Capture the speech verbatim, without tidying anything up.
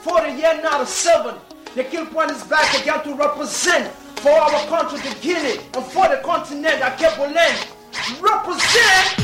forty years now to seven. The Kill Point is back again to represent for our country, the Guinea, and for the continent, I kept land. Represent.